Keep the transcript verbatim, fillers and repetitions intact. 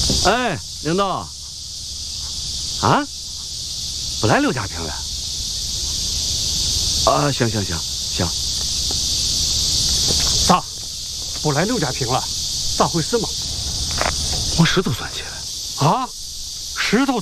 哎，领导，啊，不来刘家坪了？啊，行行行行。 咋，不来刘家坪了？咋回事嘛？ 我石头钻起来。 啊，石头